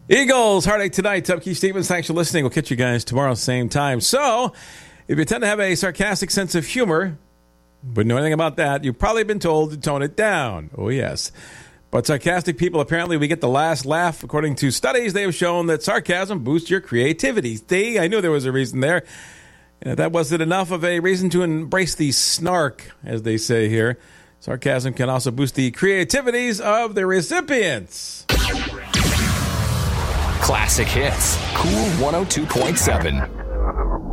Eagles, Heartache Tonight. I'm Keith Stevens. Thanks for listening. We'll catch you guys tomorrow, same time. So, if you tend to have a sarcastic sense of humor, but know anything about that, you've probably been told to tone it down. Oh, yes. But sarcastic people, apparently, we get the last laugh. According to studies, they have shown that sarcasm boosts your creativity. See, I knew there was a reason there. And if that wasn't enough of a reason to embrace the snark, as they say here, sarcasm can also boost the creativities of the recipients. Classic hits. Cool 102.7.